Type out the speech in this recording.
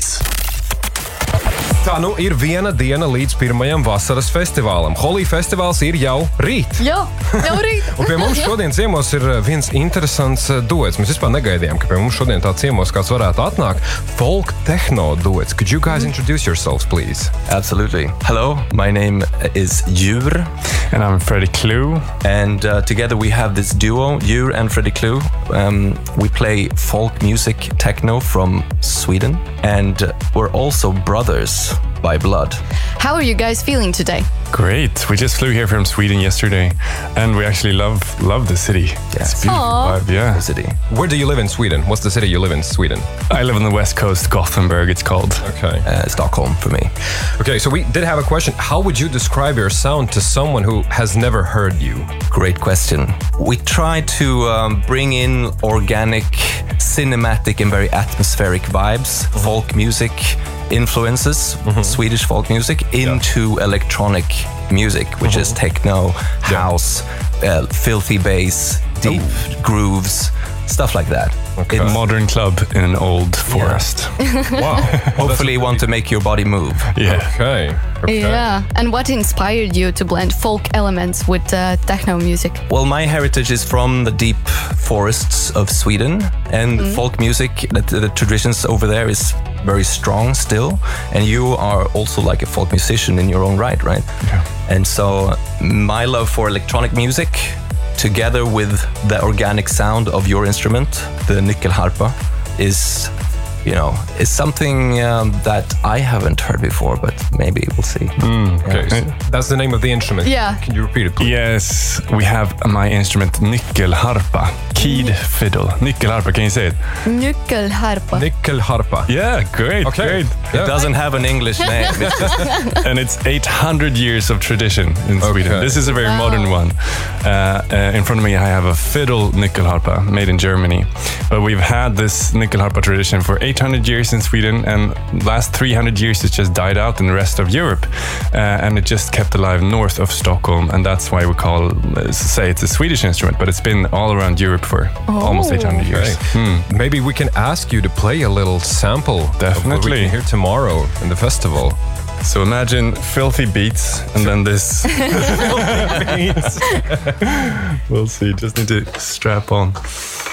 Beats. Tā nu ir viena diena līdz pirmajam vasaras festivālam. Holī festivāls ir jau rīt. Jā, jau rīt. Un pie mums šodien ciemos ir viens interesants duets. Mēs vispār negaidījām, ka pie mums šodien tā ciemos kāds varētu atnākt. Folk techno duets. Could you guys introduce yourselves, please? Absolutely. Hello, my name is Djur. And I'm Freddie Clue. And together we have this duo, Djur and Freddie Clue. We play folk music techno from Sweden. And we're also brothers by blood. How are you guys feeling today? Great. We just flew here from Sweden yesterday, and we actually love the city. Yes. It's a beautiful vibe, yeah. The city. Where do you live in Sweden? What's the city you live in Sweden? I live on the west coast, Gothenburg it's called. Okay. Stockholm for me. Okay, so we did have a question. How would you describe your sound to someone who has never heard you? Great question. We try to bring in organic, cinematic and very atmospheric vibes, folk music influences, Swedish folk music, into electronic music, which is techno, house, filthy bass, deep grooves, stuff like that. Okay. A modern club in an old forest. Wow. Hopefully want to make your body move. Yeah. Okay. Yeah. And what inspired you to blend folk elements with techno music? Well, my heritage is from the deep forests of Sweden, and folk music, the traditions over there is very strong still, and you are also like a folk musician in your own right? Yeah. And so my love for electronic music, together with the organic sound of your instrument, the nyckelharpa, is something that I haven't heard before, but maybe we'll see. Okay, so that's the name of the instrument. Yeah. Can you repeat it, please? Yes, we have my instrument nyckelharpa, keyed fiddle. Nyckelharpa, can you say it? Nyckelharpa. Nyckelharpa. Yeah, great, Okay. great. It doesn't have an English name. It's just And it's 800 years of tradition in Sweden. Okay. This is a very modern one. In front of me I have a fiddle nyckelharpa made in Germany. But we've had this nyckelharpa tradition for 800 years in Sweden, and last 300 years it just died out in the rest of Europe. And it just kept alive north of Stockholm, and that's why we say it's a Swedish instrument, but it's been all around Europe for almost 800 years. Okay. Maybe we can ask you to play a little sample of what we Definitely. can hear tomorrow in the festival. So imagine filthy beats and then this. We'll see, just need to strap on.